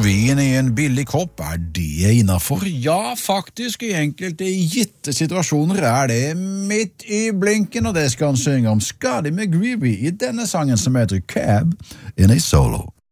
vin i en billig kopp, det innenfor? Ja, faktisk, i enkelte gitte situasjoner det midt i blinken, og det skal han synge om Scotty McGreevy i denne sangen som heter Cab in a Solo.